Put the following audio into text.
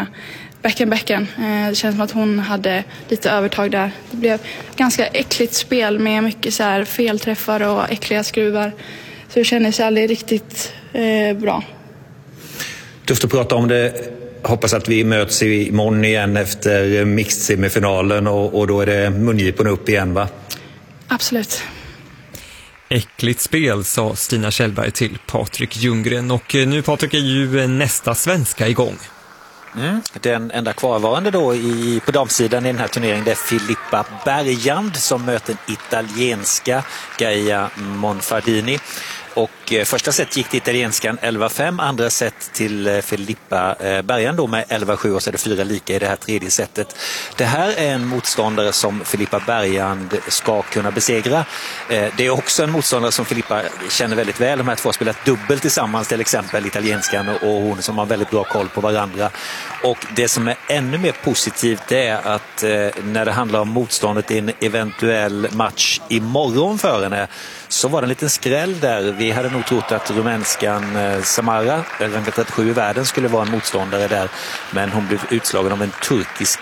med bäcken. Det känns som att hon hade lite övertag där. Det blev ganska äckligt spel med mycket så här felträffar och äckliga skruvar. Så det kändes aldrig riktigt bra. Tufft att prata om det. Hoppas att vi möts imorgon igen efter mixed-semifinalen och då är det mungiporna upp igen, va? Absolut. Äckligt spel, sa Stina Kjellberg till Patrik Ljunggren. Och nu, Patrik, är ju nästa svenska igång. Den enda kvarvarande då på damsidan i den här turneringen, det är Filippa Bergand som möter den italienska Gaia Monfardini. Och första set gick till italienskan 11-5, andra set till Filippa Bergand då med 11-7 och så är det 4 lika i det här tredje setet. Det här är en motståndare som Filippa Bergand ska kunna besegra. Det är också en motståndare som Filippa känner väldigt väl. De här två har spelat dubbelt tillsammans, till exempel italienskan och hon, som har väldigt bra koll på varandra. Och det som är ännu mer positivt är att när det handlar om motståndet i en eventuell match imorgon för henne, så var det en liten skräll där. Vi hade nog trott att rumänskan Samara, rankad 37 i världen, skulle vara en motståndare där. Men hon blev utslagen av en turkisk